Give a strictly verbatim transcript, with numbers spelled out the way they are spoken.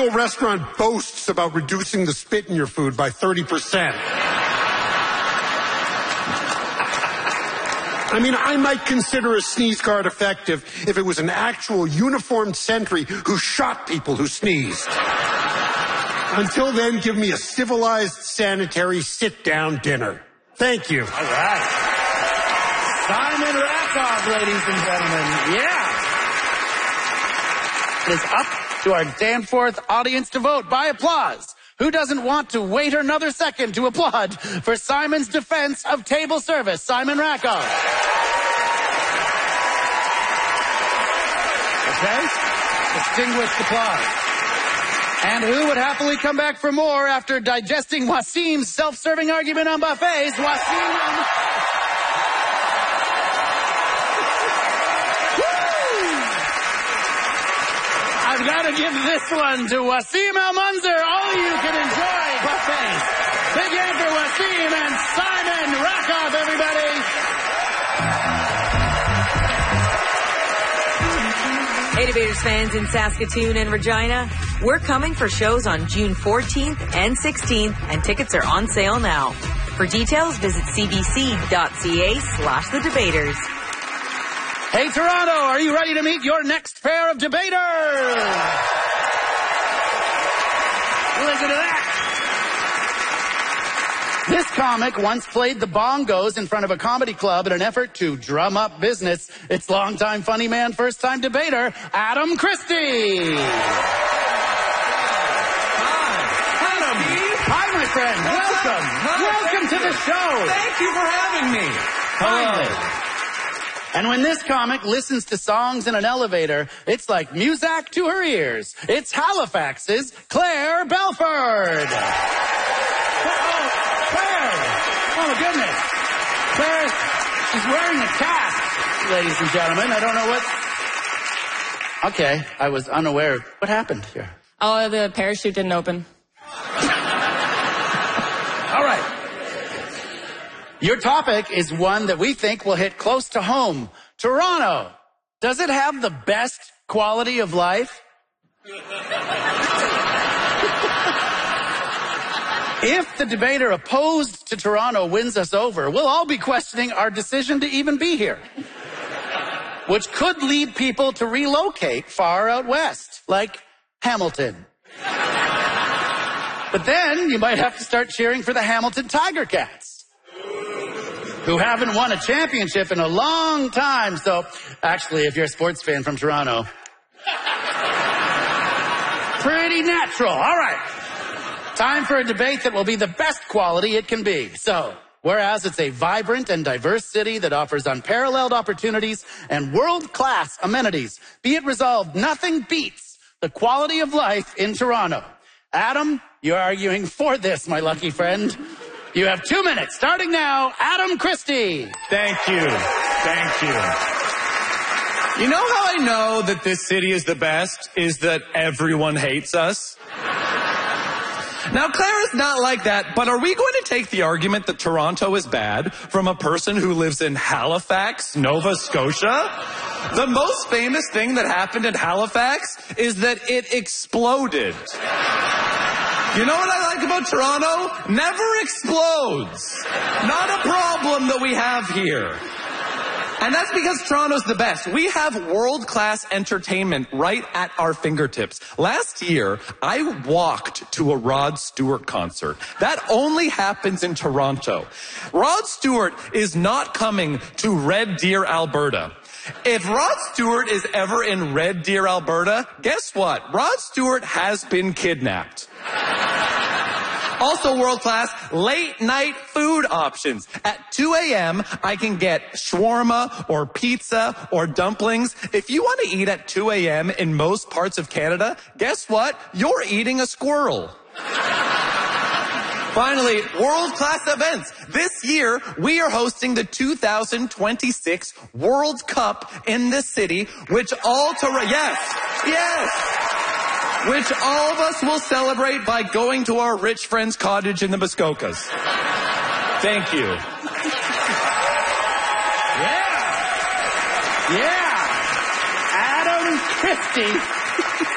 Royal restaurant boasts about reducing the spit in your food by thirty percent. I mean, I might consider a sneeze guard effective if it was an actual uniformed sentry who shot people who sneezed. Until then, give me a civilized, sanitary, sit-down dinner. Thank you. All right. Simon Rakoff, ladies and gentlemen. Yeah. It is up to our Danforth audience to vote by applause. Who doesn't want to wait another second to applaud for Simon's defense of table service? Simon Rakoff. Okay. Distinguished applause. And who would happily come back for more after digesting Wasim's self-serving argument on buffets? Wasim. I've got to give this one to Wasim Al-Munzer. All you can enjoy buffets. Big hand for Wasim and Simon Rakoff, everybody. Hey, Debaters fans in Saskatoon and Regina. We're coming for shows on June fourteenth and sixteenth, and tickets are on sale now. For details, visit cbc.ca slash the debaters. Hey, Toronto, are you ready to meet your next pair of debaters? Listen to that. This comic once played the bongos in front of a comedy club in an effort to drum up business. It's longtime funny man, first-time debater, Adam Christie. Hi. Adam. Hi, my friend. Welcome. Hi. Welcome to the show. Thank you for having me. Finally. And when this comic listens to songs in an elevator, it's like music to her ears. It's Halifax's Claire Belford. Oh, Claire. Oh, my goodness. Claire, she's wearing a cast, ladies and gentlemen. I don't know what... Okay, I was unaware. What happened here? Oh, the parachute didn't open. All right. Your topic is one that we think will hit close to home. Toronto, does it have the best quality of life? If the debater opposed to Toronto wins us over, we'll all be questioning our decision to even be here, which could lead people to relocate far out west, like Hamilton. But then you might have to start cheering for the Hamilton Tiger Cats, who haven't won a championship in a long time. So, actually, if you're a sports fan from Toronto, pretty natural. All right. Time for a debate that will be the best quality it can be. So, whereas it's a vibrant and diverse city that offers unparalleled opportunities and world-class amenities, be it resolved, nothing beats the quality of life in Toronto. Adam, you're arguing for this, my lucky friend. You have two minutes, starting now. Adam Christie. Thank you. Thank you. You know how I know that this city is the best? Is that everyone hates us? Now, Claire is not like that, but are we going to take the argument that Toronto is bad from a person who lives in Halifax, Nova Scotia? The most famous thing that happened in Halifax is that it exploded. You know what I like about Toronto? Never explodes. Not a problem that we have here. And that's because Toronto's the best. We have world-class entertainment right at our fingertips. Last year, I walked to a Rod Stewart concert. That only happens in Toronto. Rod Stewart is not coming to Red Deer, Alberta. If Rod Stewart is ever in Red Deer, Alberta, guess what? Rod Stewart has been kidnapped. Also world-class, late-night food options. At two a.m., I can get shawarma or pizza or dumplings. If you want to eat at two a.m. in most parts of Canada, guess what? You're eating a squirrel. Finally, world-class events. This year, we are hosting the two thousand twenty-six World Cup in this city, which all to... Yes, yes! Which all of us will celebrate by going to our rich friend's cottage in the Muskokas. Thank you. Yeah. Yeah. Adam Christie